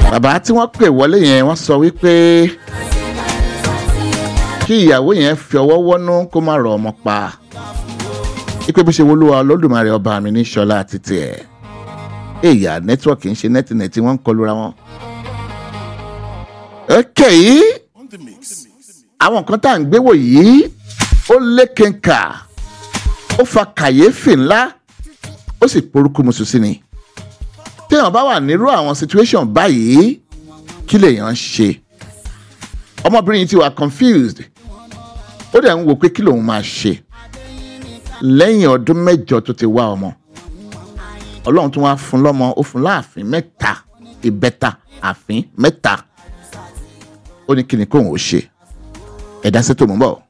bàbá tí wọ́n pè wọlé yẹn wọ́n sọ wípé kí ìyàwó yẹn fi ọwọ́ wọ́nú kó má rọ ọmọ pa ipe bí ṣe wọlúwa Olódùmarè ọba mi ní ṣọlá àti tiẹ̀ èyà nẹ́tíwọ̀kì ń ṣe nẹ́tìnẹ́tì wọ́n ń kọlura wọn. yìí àwọn nǹkan tá à ń gbé wò yìí ó lékenkà ó fa kàyéfì ńlá ó sì porúkú musu sí ni téèyàn bá wà nírú àwọn situation báyìí kí lèèyàn ṣe ọmọbìnrin yìí ti wà confused ó dẹ̀ ń wò pé kí lòun máa ṣe lẹ́yìn ọdún 8 tó ti wá ọmọ Ọlọ́run tún wá fún lọ́mọ ó fún láàfin 3 ìbẹ́ta àfin 3 ó ní kí ni kóun ó ṣe ẹ̀dá sí tòun bọ̀.